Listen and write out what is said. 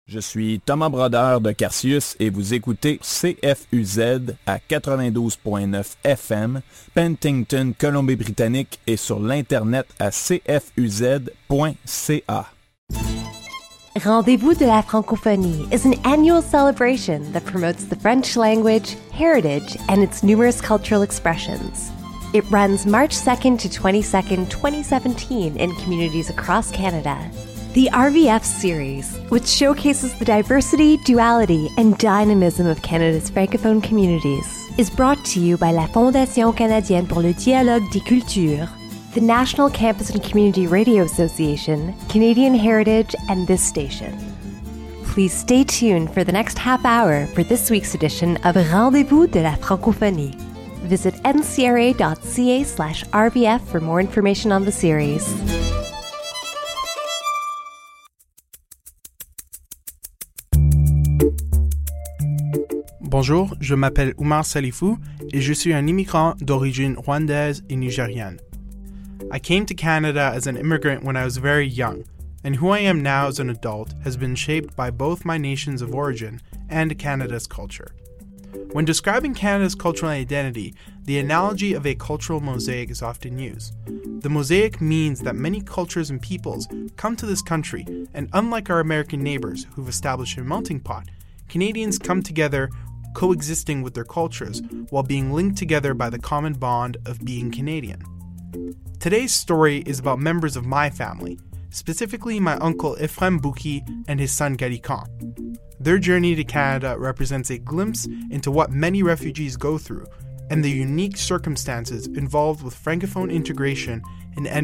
Je suis Thomas Brodeur de Carcius et vous écoutez CFUZ à 92.9 FM, Penticton, Colombie-Britannique et sur l'Internet à cfuz.ca. Rendez-vous de la Francophonie is an annual celebration that promotes the French language, heritage, and its numerous cultural expressions. It runs March 2nd to 22nd, 2017 in communities across Canada. The RVF series, which showcases the diversity, duality, and dynamism of Canada's francophone communities, is brought to you by la Fondation canadienne pour le dialogue des cultures, the National Campus and Community Radio Association, Canadian Heritage, and this station. Please stay tuned for the next half hour for this week's edition of Rendez-vous de la Francophonie. Visit ncra.ca/RVF for more information on the series. Bonjour, je m'appelle Oumar Salifou et je suis un immigrant d'origine rwandaise et nigériane. I came to Canada as an immigrant when I was very young, and who I am now as an adult has been shaped by both my nations of origin and Canada's culture. When describing Canada's cultural identity, the analogy of a cultural mosaic is often used. The mosaic means that many cultures and peoples come to this country, and unlike our American neighbors who've established a melting pot, Canadians come together coexisting with their cultures while being linked together by the common bond of being Canadian. Today's story is about members of my family, specifically my uncle Ephraim Bouki and his son Garikan. Their journey to Canada represents a glimpse into what many refugees go through and the unique circumstances involved with Francophone integration in